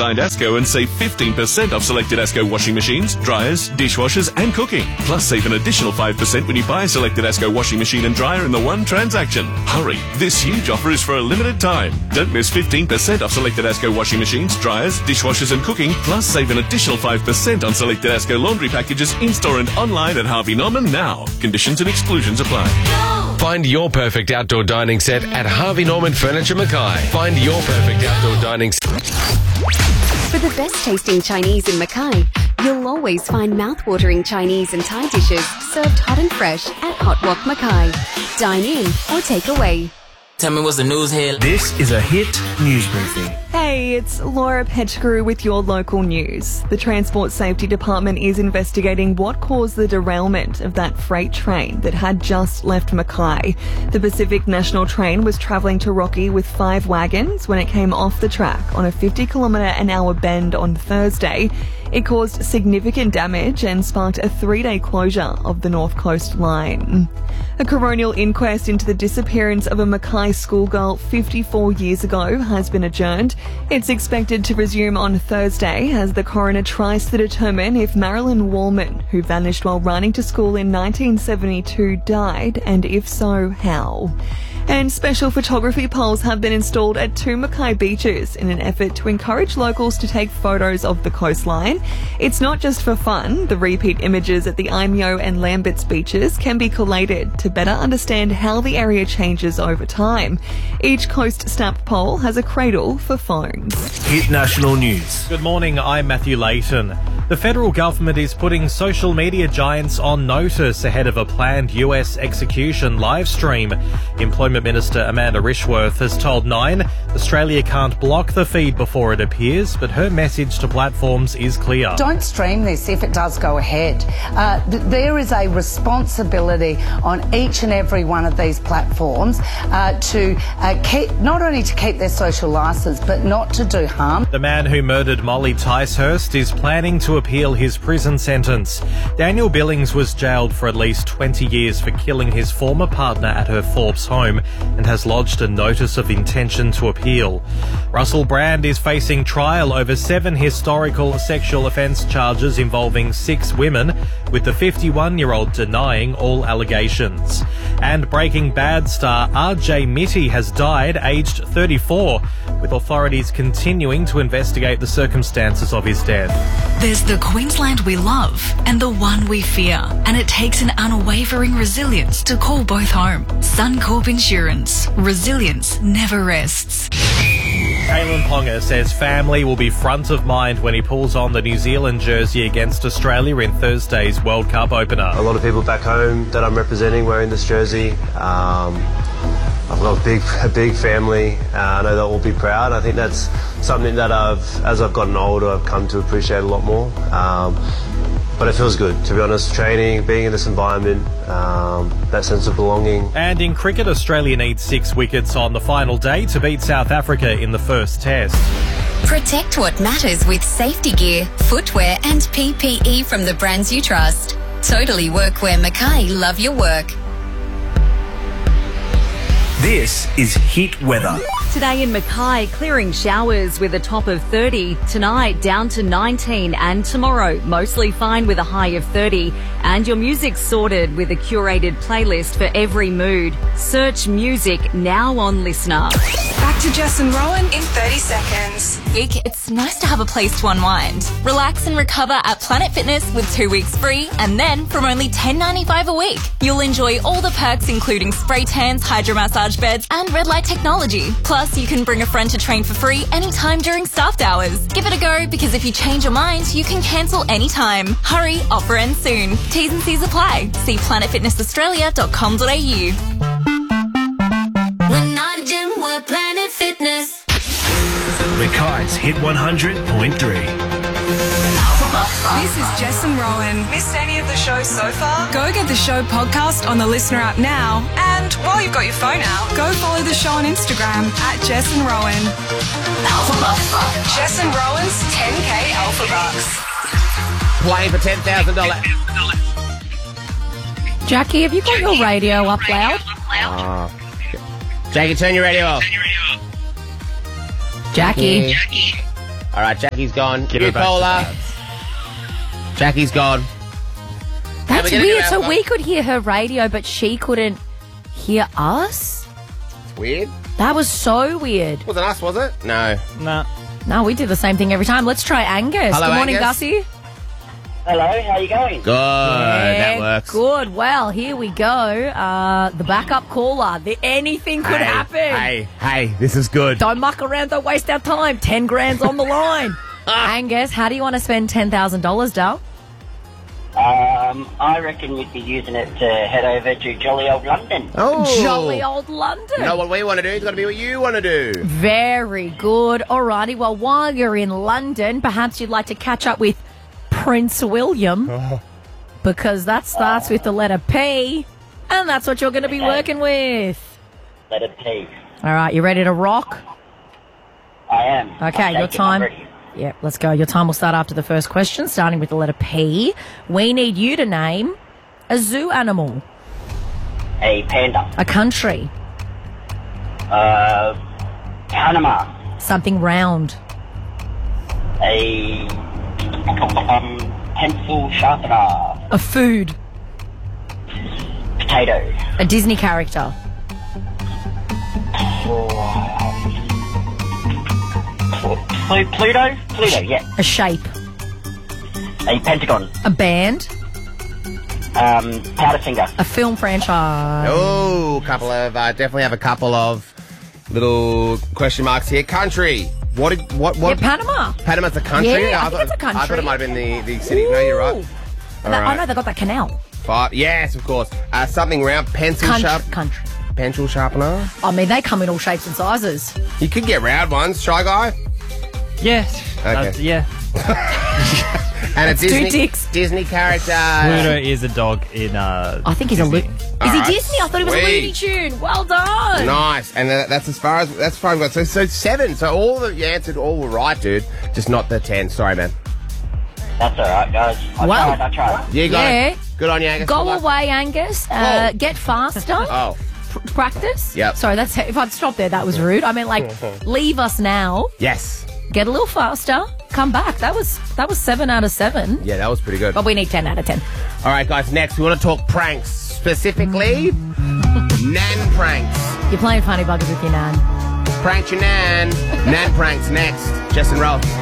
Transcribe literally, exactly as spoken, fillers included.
designed Asco and save fifteen percent off selected Asco washing machines, dryers, dishwashers and cooking. Plus save an additional five percent when you buy a selected Asco washing machine and dryer in the one transaction. Hurry, this huge offer is for a limited time. Don't miss fifteen percent off selected Asco washing machines, dryers, dishwashers and cooking. Plus save an additional five percent on selected Asco laundry packages in-store and online at Harvey Norman now. Conditions and exclusions apply. Find your perfect outdoor dining set at Harvey Norman Furniture Mackay. Find your perfect outdoor dining set. For the best tasting Chinese in Mackay, you'll always find mouth-watering Chinese and Thai dishes served hot and fresh at Hot Wok Mackay. Dine in or take away. Tell me what's the news here. This is a Hit News Briefing. Hey, it's Laura Pettigrew with your local news. The Transport Safety Department is investigating what caused the derailment of that freight train that had just left Mackay. The Pacific National train was travelling to Rocky with five wagons when it came off the track on a fifty kilometre an hour bend on Thursday. It caused significant damage and sparked a three-day closure of the North Coast line. A coronial inquest into the disappearance of a Mackay schoolgirl fifty-four years ago has been adjourned. It's expected to resume on Thursday as the coroner tries to determine if Marilyn Wallman, who vanished while running to school in nineteen seventy-two, died, and if so, how. And special photography poles have been installed at two Mackay beaches in an effort to encourage locals to take photos of the coastline. It's not just for fun. The repeat images at the Imeo and Lambert's beaches can be collated to better understand how the area changes over time. Each coast snap pole has a cradle for phones. Hit National News. Good morning, I'm Matthew Layton. The federal government is putting social media giants on notice ahead of a planned U S execution live stream. Employment Minister Amanda Rishworth has told Nine Australia can't block the feed before it appears, but her message to platforms is clear. Don't stream this if it does go ahead. Uh, th- there is a responsibility on each and every one of these platforms uh, to uh, keep, not only to keep their social licence, but not to do harm. The man who murdered Molly Ticehurst is planning to appeal his prison sentence. Daniel Billings was jailed for at least twenty years for killing his former partner at her Forbes home and has lodged a notice of intention to appeal. Russell Brand is facing trial over seven historical sexual offence charges involving six women, with the fifty-one-year-old denying all allegations. And Breaking Bad star R J Mitty has died, aged thirty-four, with authorities continuing to investigate the circumstances of his death. There's the Queensland we love and the one we fear, and it takes an unwavering resilience to call both home. Suncorp Insurance. Resilience never rests. Kalen Ponga says family will be front of mind when he pulls on the New Zealand jersey against Australia in Thursday's World Cup opener. A lot of people back home that I'm representing wearing this jersey. Um, I've got a big, a big family. Uh, I know they'll all be proud. I think that's something that I've, as I've gotten older, I've come to appreciate a lot more. Um, But it feels good, to be honest. Training, being in this environment, um, that sense of belonging. And in cricket, Australia needs six wickets on the final day to beat South Africa in the first test. Protect what matters with safety gear, footwear and P P E from the brands you trust. Totally Workwear Mackay, love your work. This is Hit Weather. Today in Mackay, clearing showers with a top of thirty. Tonight, down to nineteen. And tomorrow, mostly fine with a high of thirty. And your music's sorted with a curated playlist for every mood. Search music now on Listener. Back to Jess and Rowan in thirty seconds. Week, it's nice to have a place to unwind. Relax and recover at Planet Fitness with two weeks free, and then from only ten dollars ninety-five a week. You'll enjoy all the perks including spray tans, hydromassage beds and red light technology. Plus, you can bring a friend to train for free anytime during staffed hours. Give it a go, because if you change your mind, you can cancel anytime. Hurry, offer ends soon. T's and C's apply. See planet fitness australia dot com dot a u. We're not a gym, we're Planet Fitness. Mackay's Hit one hundred point three. This is Jess and Rowan. Missed any of the show so far? Go get the show podcast on the Listener app now. And while you've got your phone out, go follow the show on Instagram at Jess and Rowan. Alpha Bucks. Jess and Rowan's ten K Alpha Bucks. Playing for ten thousand dollars. Jackie, have you got your radio up loud? Oh. Jackie, turn your radio off. Jackie. Jackie. All right, Jackie's gone. Give you her back to caller. Jackie's gone. That's we're gonna weird. give So our- we could hear her radio, but she couldn't hear us? It's weird. That was so weird. Wasn't us, was it? No. Nah. No, we do the same thing every time. Let's try Angus. Hello, Good morning, Angus. Gussie. Hello, how you going? Good. that Yeah, works. Good. Well, here we go. Uh, the backup caller. The, anything could Hey, happen. Hey, hey, this is good. Don't muck around. Don't waste our time. Ten grand's on the line. Angus, how do you want to spend ten thousand dollars, Dale? Um, I reckon you'd be using it to head over to jolly old London. Oh. Jolly old London. You know what we want to do? It's got to be what you want to do. Very good. Alrighty. Well, while you're in London, perhaps you'd like to catch up with Prince William, because that starts with the letter P, and that's what you're going to be Okay. working with. Let it be. All right. You ready to rock? I am. Okay, I'm your taking- time. I'm ready. Yep, let's go. Your time will start after the first question, starting with the letter P. We need you to name a zoo animal, A panda. a country, Uh, Panama. something round, A um, pencil sharpener. a food, Potato. a Disney character, Pl- Pluto? Pluto, yeah. a shape, A pentagon. a band, Um, Powderfinger. a film franchise. Oh, couple of, uh, definitely have a couple of little question marks here. Country. What, did, what, what? Yeah, Panama. Panama's a country? Yeah, I think thought, it's a country. I thought it might have been the, the city. No, you're right. Ooh. All That- right. Oh, no, they got that canal. Five. Yes, of course. Uh, something round. Pencil Country. sharp. Country. Pencil sharpener. I mean, they come in all shapes and sizes. You could get round ones. Shy guy. Yes. Okay. Uh, yeah. And a That's two Disney, ticks. Disney character. Pluto is a dog in. Uh, I think he's a Disney. Lu- Is All he right, Disney? I thought he was a Looney sweet. Tune. Well done. Nice, and uh, that's as far as that's far as I've got. So, so seven. So all the you answered all were right, dude. Just not the ten. Sorry, man. That's alright, guys. I Well- tried, I tried. You got Yeah. it. Good on you, Angus. Go Good luck. away, Angus. Uh, Oh. get faster. Oh, Pr- practice. Yep. Sorry, that's if I'd stopped there, that was rude. I mean, like, leave us now. yes. Get a little faster. Come back. That was that was seven out of seven. Yeah, that was pretty good. But we need ten out of ten. All right, guys. Next, we want to talk pranks, specifically nan pranks. You're playing funny buggers with your nan. Prank your nan. Nan pranks next. Jess and Ralph.